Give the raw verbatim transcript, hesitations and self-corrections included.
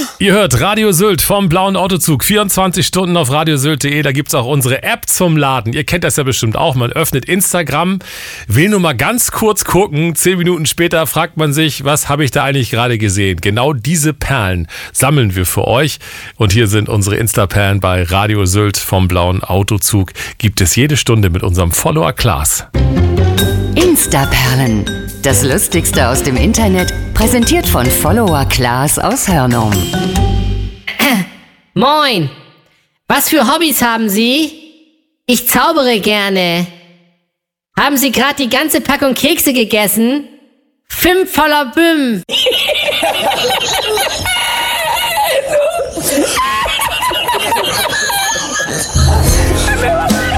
Ihr hört Radio Sylt vom blauen Autozug, vierundzwanzig Stunden auf radiosylt punkt de. Da gibt's auch unsere App zum Laden. Ihr kennt das ja bestimmt auch. Man öffnet Instagram, will nur mal ganz kurz gucken. Zehn Minuten später fragt man sich, was habe ich da eigentlich gerade gesehen? Genau diese Perlen sammeln wir für euch. Und hier sind unsere Insta-Perlen bei Radio Sylt vom blauen Autozug. Gibt es jede Stunde mit unserem Follower Klaas. Insta-Perlen. Das Lustigste aus dem Internet, präsentiert von Follower Klaas aus Hörnum. Moin! Was für Hobbys haben Sie? Ich zaubere gerne. Haben Sie gerade die ganze Packung Kekse gegessen? Fünf voller Büm.